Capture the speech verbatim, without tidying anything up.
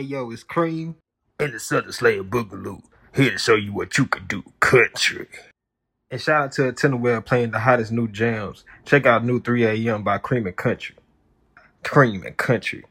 Hey yo, it's Cream and the Southern Slayer Boogaloo here to show you what you can do country. And shout out to Tenderwell playing the hottest new jams. Check out new three A M by Cream and Country. Cream and Country.